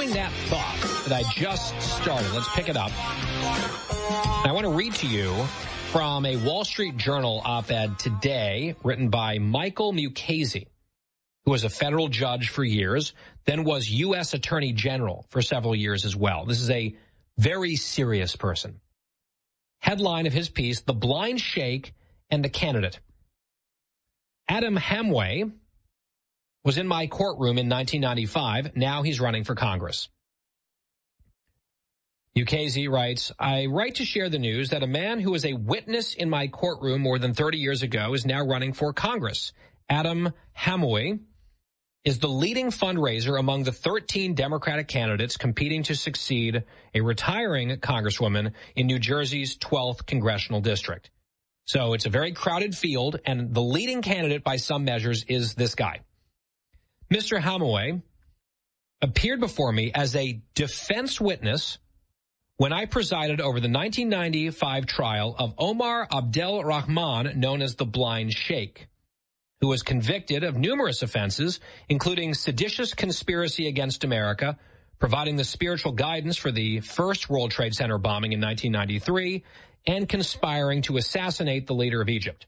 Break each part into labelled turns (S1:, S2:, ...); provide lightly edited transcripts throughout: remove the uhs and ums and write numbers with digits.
S1: Following that thought that I just started, let's pick it up. I want to read to you from a Wall Street Journal op-ed today written by Michael Mukasey, who was a federal judge for years, then was U.S. Attorney General for several years as well. This is a very serious person. Headline of his piece, The Blind Sheikh and the Candidate. Adam Hamway was in my courtroom in 1995. Now he's running for Congress. Mukasey writes, I write to share the news that a man who was a witness in my courtroom more than 30 years ago is now running for Congress. Adam Hamway is the leading fundraiser among the 13 Democratic candidates competing to succeed a retiring congresswoman in New Jersey's 12th congressional district. So it's a very crowded field, and the leading candidate by some measures is this guy. Mr. Hamway appeared before me as a defense witness when I presided over the 1995 trial of Omar Abdel Rahman, known as the Blind Sheikh, who was convicted of numerous offenses, including seditious conspiracy against America, providing the spiritual guidance for the first World Trade Center bombing in 1993, and conspiring to assassinate the leader of Egypt.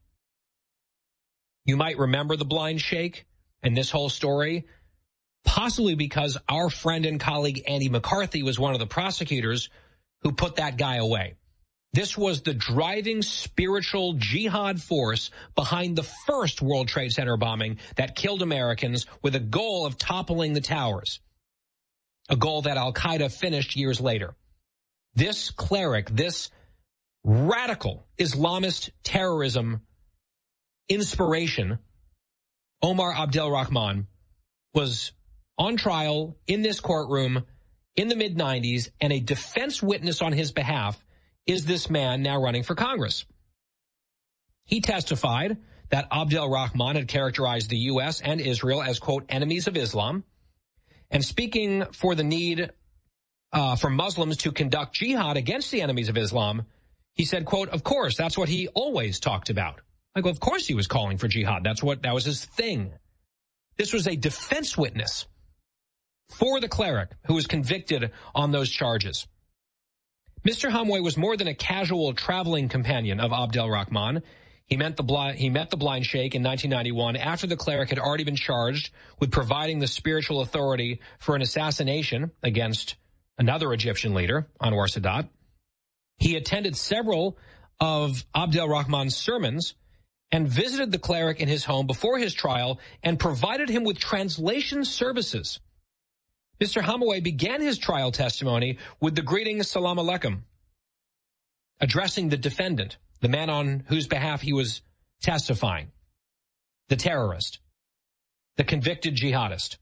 S1: You might remember the Blind Sheikh and this whole story, possibly because our friend and colleague Andy McCarthy was one of the prosecutors who put that guy away. This was the driving spiritual jihad force behind the first World Trade Center bombing that killed Americans with a goal of toppling the towers, a goal that al-Qaeda finished years later. This cleric, this radical Islamist terrorism inspiration, Omar Abdel Rahman, was on trial in this courtroom in the mid-90s, and a defense witness on his behalf is this man now running for Congress. He testified that Abdel Rahman had characterized the U.S. and Israel as, quote, enemies of Islam, and speaking for the need for Muslims to conduct jihad against the enemies of Islam, he said, quote, of course, that's what he always talked about. Like, well, of course he was calling for jihad. That was his thing. This was a defense witness for the cleric who was convicted on those charges. Mr. Hamway was more than a casual traveling companion of Abdel Rahman. He met the Blind Sheikh in 1991 after the cleric had already been charged with providing the spiritual authority for an assassination against another Egyptian leader, Anwar Sadat. He attended several of Abdel Rahman's sermons and visited the cleric in his home before his trial and provided him with translation services. Mr. Hamway began his trial testimony with the greeting, Salam Alaikum, addressing the defendant, the man on whose behalf he was testifying, the terrorist, the convicted jihadist.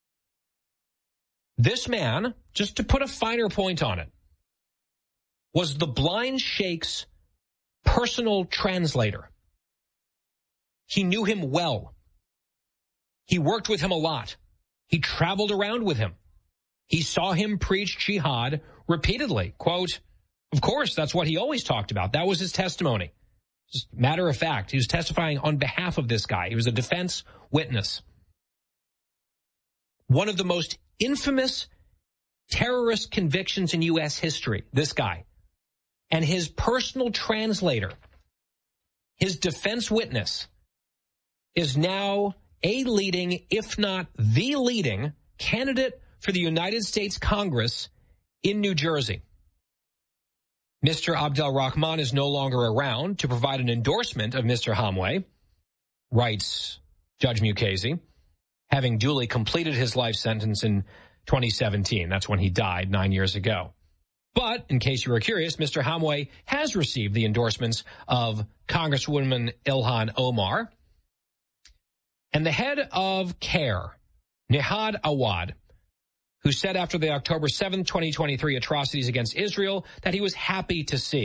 S1: This man, just to put a finer point on it, was the Blind Sheikh's personal translator. He knew him well. He worked with him a lot. He traveled around with him. He saw him preach jihad repeatedly. Quote, of course, that's what he always talked about. That was his testimony. Just matter of fact, he was testifying on behalf of this guy. He was a defense witness. One of the most infamous terrorist convictions in U.S. history, this guy. And his personal translator, his defense witness, is now a leading, if not the leading, candidate for the United States Congress in New Jersey. Mr. Abdel Rahman is no longer around to provide an endorsement of Mr. Hamway, writes Judge Mukasey, having duly completed his life sentence in 2017. That's when he died 9 years ago. But, in case you were curious, Mr. Hamway has received the endorsements of Congresswoman Ilhan Omar and the head of CARE, Nihad Awad, who said after the October 7, 2023 atrocities against Israel that he was happy to see